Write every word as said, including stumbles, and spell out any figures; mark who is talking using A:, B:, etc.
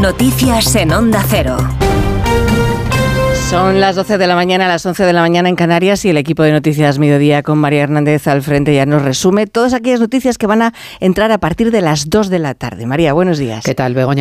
A: Noticias en Onda Cero.
B: Son las doce de la mañana, las once de la mañana en Canarias, y el equipo de Noticias Mediodía con María Hernández al frente ya nos resume todas aquellas noticias que van a entrar a partir de las dos de la tarde. María, buenos días.
C: ¿Qué tal, Begoña?